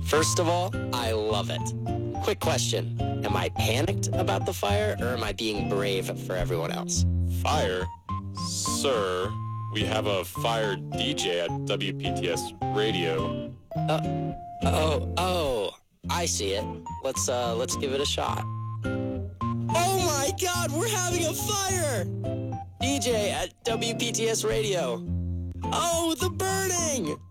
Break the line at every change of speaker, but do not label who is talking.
First of all, I love it. Quick question. Am I panicked about the fire, or am I being brave for everyone else?
Fire? Sir, we have a fire DJ at WPTS Radio.
I see it. Let's give it a shot. Oh my God, we're having a fire! DJ at WPTS Radio. Oh, the burning!